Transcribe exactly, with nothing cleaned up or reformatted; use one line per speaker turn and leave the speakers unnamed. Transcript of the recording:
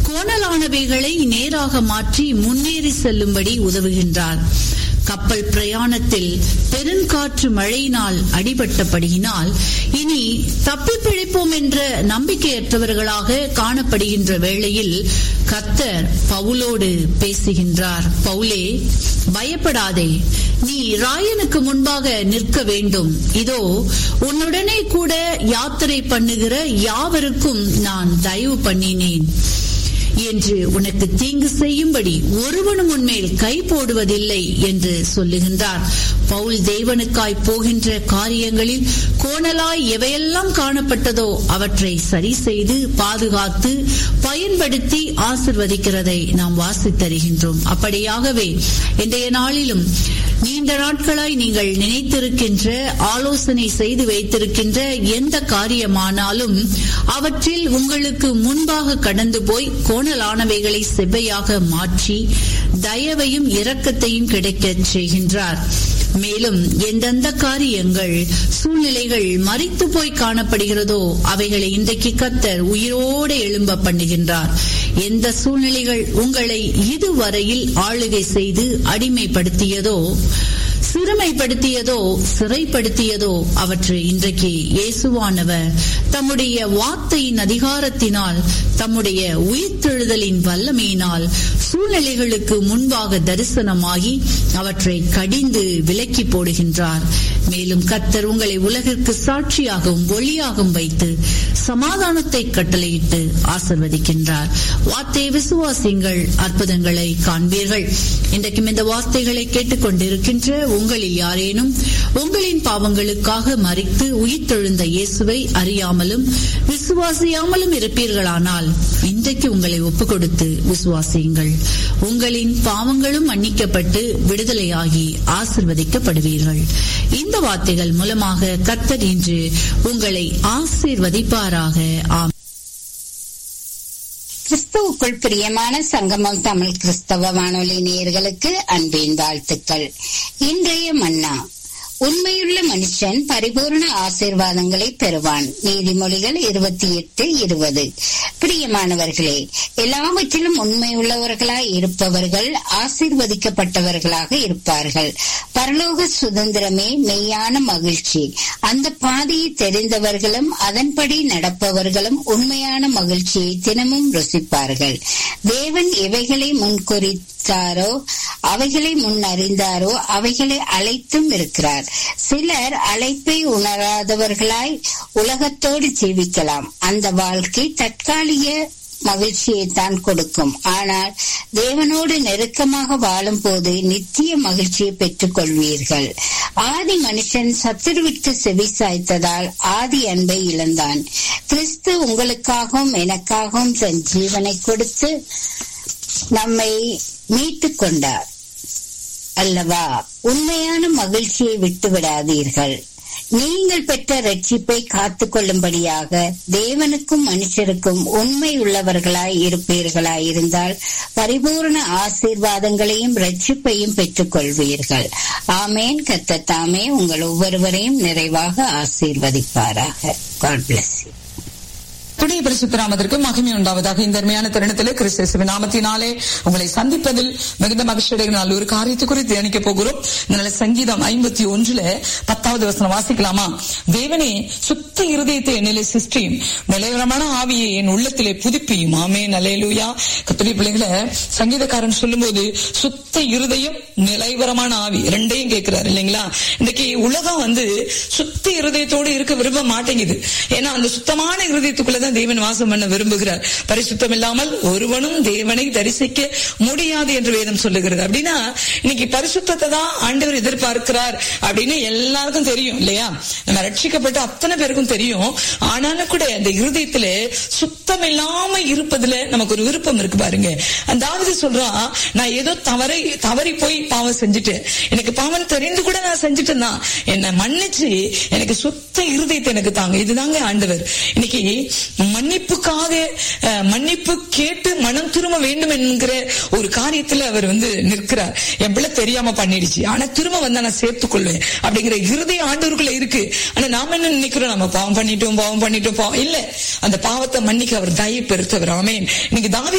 கோணலானவைகளை நேராக மாற்றி முன்னேறி செல்லும்படி உதவுகின்றார். கப்பல் பிரயாணத்தில் பெருங்காற்று மழையினால் அடிபட்டபடியினால் இனி தப்பி பிழைப்போம் என்ற நம்பிக்கையற்றவர்களாக காணப்படுகின்ற வேளையில் கர்த்தர் பவுலோடு பேசுகின்றார். பவுலே, பயப்படாதே, நீ ராயனுக்கு முன்பாக நிற்க வேண்டும். இதோ உன்னுடனே கூட யாத்திரை பண்ணுகிற யாவருக்கும் நான் தயவு பண்ணினேன் என்று உனக்கு தீங்கு செய்யும்படி ஒருவனும் உன்மேல் கை போடுவதில்லை என்று சொல்லுகின்றார். பவுல் தேவனுக்காய் போகின்ற காரியங்களில் கோணலாய் எவையெல்லாம் காணப்பட்டதோ அவற்றை சரி செய்து பாதுகாத்து பயன்படுத்தி ஆசிர்வதிக்கிறதை நாம் வாசித்தருகின்றோம். அப்படியாகவே இன்றைய நாளிலும் நீண்ட நாட்களாய் நீங்கள் நினைத்திருக்கின்ற, ஆலோசனை செய்து வைத்திருக்கின்ற எந்த காரியமானாலும் அவற்றில் உங்களுக்கு முன்பாக கடந்து போய் கோணலானவைகளை செவ்வையாக மாற்றி தயவையும் இரக்கத்தையும் கிடைக்கச் செய்கின்றார். மேலும் எந்தெந்த காரியங்கள், சூழ்நிலைகள் மரித்து போய் காணப்படுகிறதோ அவைகளை இன்றைக்கு கர்த்தர் உயிரோடு எழும்ப பண்ணுகின்றார். எந்த சூழ்நிலைகள் உங்களை இதுவரையில் ஆளுகை செய்து அடிமைப்படுத்தியதோ, சிறுமைப்படுத்தியதோ, சிறைப்படுத்தியதோ அவற்றை இன்றைக்கு இயேசுவானவர் தம்முடைய வார்த்தையின் அதிகாரத்தினால், தம்முடைய உயிர்த்தெழுதலின் வல்லமையினால் சூழ்நிலைகளுக்கு முன்பாக தரிசனமாகி அவற்றை கடிந்து விலக்கி போடுகின்றார். மேலும் கர்த்தர் உங்களை உலகிற்கு சாட்சியாகவும் ஒளியாகவும் வைத்து சமாதானத்தை கட்டளையிட்டு ஆசிர்வதிக்கின்றார். வார்த்தையை விசுவாசிங்கள், அற்புதங்களை காண்பீர்கள். இன்றைக்கும் இந்த வார்த்தைகளை கேட்டுக்கொண்டிருக்கின்ற உங்களில் யாரேனும் உங்களின் பாவங்களுக்காக மரித்து உயிர்த்தெழுந்த இயேசுவை அறியாமலும் விசுவாசியாமலும் இருப்பீர்களானால் இன்றைக்கு உங்களை ஒப்புக் கொடுத்து விசுவாசியுங்கள். உங்களின் பாவங்களும் மன்னிக்கப்பட்டு விடுதலையாகி ஆசிர்வதிக்கப்படுவீர்கள். இந்த வார்த்தைகள் மூலமாக கர்த்தர் இன்று உங்களை ஆசீர்வதிப்பாராக. ஆம்.
கிறிஸ்துவுக்குள் பிரியமான சங்கமம் தமிழ் கிறிஸ்தவ வானொலி நேயர்களுக்கு அன்பின் வாழ்த்துக்கள். இன்றைய மன்னா, உண்மையுள்ள மனுஷன் பரிபூர்ண ஆசீர்வாதங்களை பெறுவான். நீதிமொழிகள் இருபத்தி எட்டு இருபது. பிரியமானவர்களே, எல்லாவற்றிலும் உண்மையுள்ளவர்களாய் இருப்பவர்கள் ஆசீர்வதிக்கப்பட்டவர்களாக இருப்பார்கள். பரலோக சுதந்திரமே மெய்யான மகிழ்ச்சி. அந்த பாதையை தெரிந்தவர்களும் அதன்படி நடப்பவர்களும் உண்மையான மகிழ்ச்சியை தினமும் ருசிப்பார்கள். தேவன் எவைகளை முன்குறித்தாரோ, அவைகளை முன் அறிந்தாரோ, அவைகளை அழைத்தும் இருக்கிறார். சிலர் அழைப்பை உணராதவர்களாய் உலகத்தோடு ஜீவிக்கலாம். அந்த வாழ்க்கை தற்காலிக மகிழ்ச்சியை தான் கொடுக்கும். ஆனால் தேவனோடு நெருக்கமாக வாழும் போது நித்திய மகிழ்ச்சியை பெற்றுக் கொள்வீர்கள். ஆதி மனுஷன் சத்துருவிற்கு செவி சாய்த்ததால் ஆதி அன்பை இழந்தான். கிறிஸ்து உங்களுக்காகவும் எனக்காகவும் தன் ஜீவனை கொடுத்து நம்மை மீட்டுக் கொண்டார் அல்லவா? உண்மையான மகிழ்ச்சியை விட்டு விடாதீர்கள். நீங்கள் பெற்ற ரட்சிப்பை காத்துக் கொள்ளும்படியாக தேவனுக்கும் மனுஷருக்கும் உண்மை உள்ளவர்களாய் இருப்பீர்களாய் இருந்தால் பரிபூர்ண ஆசீர்வாதங்களையும் ரட்சிப்பையும் பெற்றுக் கொள்வீர்கள். ஆமேன். கர்த்தர் தாமே உங்கள் ஒவ்வொருவரையும் நிறைவாக ஆசீர்வதிப்பாராக. God bless you.
துடைய பரிசுத்தராமத்திற்கு மகிமை உண்டாவதாக. இந்த அருமையான தருணத்திலே கிறிஸ்துவின் நாமத்தினாலே உங்களை சந்திப்பதில் மிகுந்த மகிழ்ச்சி அடைகிற ஒரு காரியத்தை குறித்து தியானிக்க போகிறோம். இதனால சங்கீதம் ஐம்பத்தி ஒன்றுல பத்தாவது வசனம் வாசிக்கலாமா? தேவனே, சுத்த இருதயத்தை என்னிலே சிருஷ்டியும், நிலைவரமான ஆவியை என் உள்ளத்திலே புதுப்பியும். ஆமென். அல்லேலூயா. கர்த்தருடைய பிள்ளைகளை சங்கீதக்காரன் சொல்லும் போது சுத்த இருதயம், நிலைவரமான ஆவி ரெண்டையும் கேட்கிறார் இல்லைங்களா? இன்னைக்கு உலகம் வந்து சுத்த இருதயத்தோடு இருக்க விரும்ப மாட்டேங்குது. ஏன்னா அந்த சுத்தமான இருதயத்துக்குள்ள தேவன் வாசம் பண்ண விரும்புகிறார். பரிசுத்தம் இல்லாமல் ஒருவனும் தேவனை தரிசிக்க முடியாது என்று வேதம் சொல்லுகிறது. அப்படின்னா இன்னைக்கு பரிசுத்தத்தை தான் ஆண்டவர் எதிர்பார்க்கிறார் அப்படின்னு எல்லாருக்கும் தெரியும் இல்லையா? நம்ம ரட்சிக்கப்பட்ட அத்தனை பேருக்கும் தெரியும். ஆனாலும் கூட அந்த இருதயத்திலே சுத்தம் இல்லாம இருப்பதுல நமக்கு ஒரு விருப்பம் இருக்கு பாருங்க. அந்த தாவீது சொல்றான், நான் ஏதோ தவறை தவறி போய் பாவம் செஞ்சுட்டேன், எனக்கு பாவம் தெரிந்து கூட நான் செஞ்சுட்டேன்னா என்னை மன்னிச்சு எனக்கு சுத்த இருதயத்தை எனக்கு தாங்க. இதுதாங்க ஆண்டவர். இன்னைக்கு மன்னிப்புக்காக மன்னிப்பு கேட்டு மனம் திரும்ப வேண்டும் என்கிற ஒரு காரியத்துல அவர் வந்து நிற்கிறார். என் பிள்ளை தெரியாம பண்ணிடுச்சு, ஆனா திரும்ப வந்து நான் சேர்த்துக் கொள்வேன் அப்படிங்கிற இருதய ஆண்டவருக்குள்ள இருக்கு. ஆனா நாம என்ன நினைக்கிறோம்? நம்ம பாவம் பண்ணிட்டோம் பாவம் பண்ணிட்டோம் பாவம் இல்ல, அந்த பாவத்தை மன்னிக்க அவர் தயை பெருத்தவர். ஆமென். இன்னைக்கு தாவீது